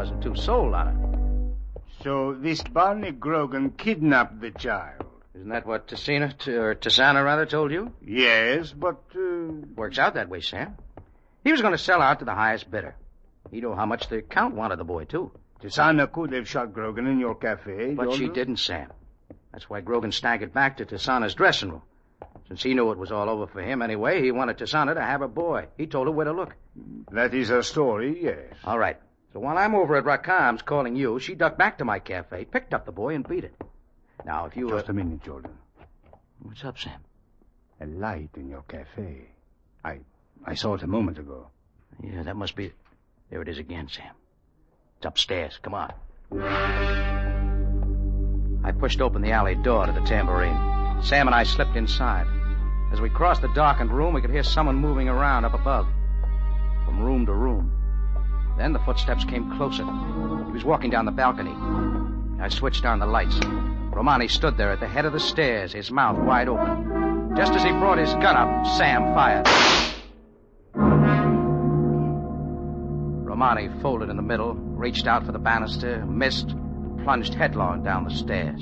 wasn't too sold on it. So this Barney Grogan kidnapped the child. Isn't that what Tisana told you? Yes, but... Works out that way, Sam. He was going to sell out to the highest bidder. He knew how much the Count wanted the boy, too. Tisana could have shot Grogan in your cafe, but she didn't, Sam. That's why Grogan staggered back to Tisana's dressing room. Since he knew it was all over for him anyway, he wanted Tisana to have a boy. He told her where to look. That is her story, yes. All right. So while I'm over at Rakam's calling you, she ducked back to my cafe, picked up the boy, and beat it. Now, if you... Just a minute, Jordan. What's up, Sam? A light in your cafe. I saw it a moment ago. Yeah, that must be... There it is again, Sam. It's upstairs. Come on. I pushed open the alley door to the Tambourine. Sam and I slipped inside. As we crossed the darkened room, we could hear someone moving around up above. From room to room. Then the footsteps came closer. He was walking down the balcony. I switched on the lights. Romani stood there at the head of the stairs, his mouth wide open. Just as he brought his gun up, Sam fired. Romani folded in the middle, reached out for the banister, missed, and plunged headlong down the stairs.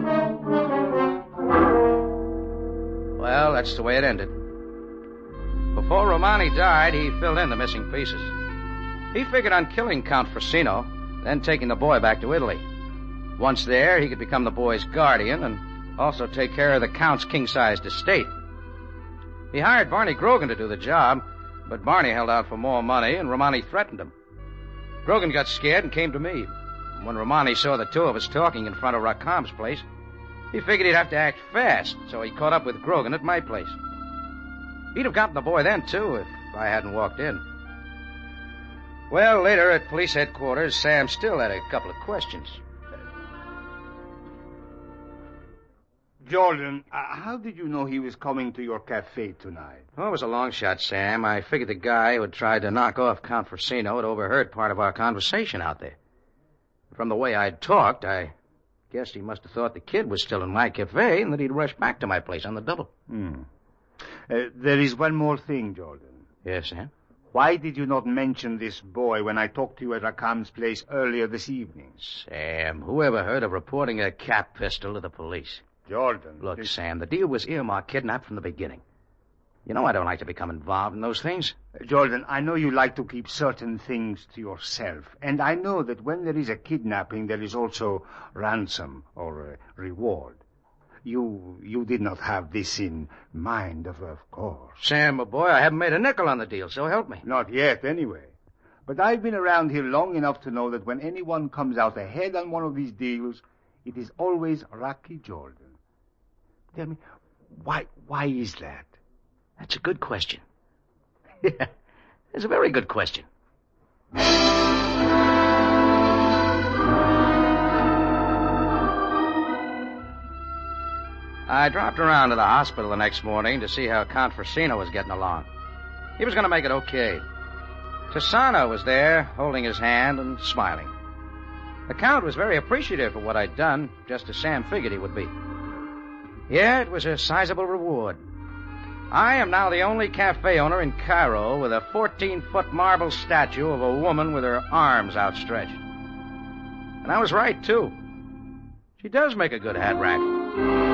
Well, that's the way it ended. Before Romani died, he filled in the missing pieces. He figured on killing Count Frosino, then taking the boy back to Italy. Once there, he could become the boy's guardian and also take care of the Count's king-sized estate. He hired Barney Grogan to do the job, but Barney held out for more money, and Romani threatened him. Grogan got scared and came to me. When Romani saw the two of us talking in front of Rakam's place, he figured he'd have to act fast, so he caught up with Grogan at my place. He'd have gotten the boy then, too, if I hadn't walked in. Well, later at police headquarters, Sam still had a couple of questions. Jordan, how did you know he was coming to your cafe tonight? Oh, it was a long shot, Sam. I figured the guy who had tried to knock off Count Frosino had overheard part of our conversation out there. From the way I'd talked, I guessed he must have thought the kid was still in my cafe and that he'd rush back to my place on the double. There is one more thing, Jordan. Yes, Sam? Why did you not mention this boy when I talked to you at Rakam's place earlier this evening? Sam, who ever heard of reporting a cap pistol to the police? Jordan. Look, Sam, the deal was earmarked kidnap from the beginning. You know I don't like to become involved in those things. Jordan, I know you like to keep certain things to yourself. And I know that when there is a kidnapping, there is also ransom or reward. You did not have this in mind, of course. Sam, my boy, I haven't made a nickel on the deal, so help me. Not yet, anyway. But I've been around here long enough to know that when anyone comes out ahead on one of these deals, it is always Rocky Jordan. Tell me, why is that? That's a good question. Yeah, it's a very good question. I dropped around to the hospital the next morning to see how Count Frosino was getting along. He was going to make it okay. Tisana was there, holding his hand and smiling. The Count was very appreciative of what I'd done, just as Sam figured he would be. Yeah, it was a sizable reward. I am now the only cafe owner in Cairo with a 14-foot marble statue of a woman with her arms outstretched. And I was right, too. She does make a good hat rack.